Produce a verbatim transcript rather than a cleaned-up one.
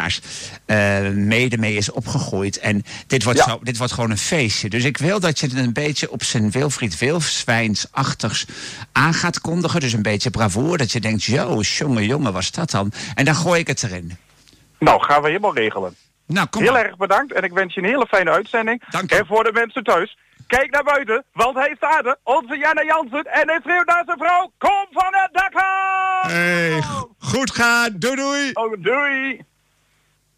luisteraars uh, mede mee is opgegroeid. En dit wordt, ja. zo, dit wordt gewoon een feestje. Dus ik wil dat je het een beetje op zijn Wilfried Wilswijns-achtigs aan gaat kondigen. Dus een beetje bravoer. Dat je denkt, yo, jongen, jongen, was dat dan? En dan gooi ik het erin. Nou, gaan we helemaal regelen. Nou, kom Heel maar. erg bedankt en ik wens je een hele fijne uitzending. Dank je. En voor de mensen thuis, kijk naar buiten, want hij staat er, onze Janne Jansen, en hij schreeuwt naar zijn vrouw, kom van het dak af! Hey, goed gaan, doei doei! Oh, doei!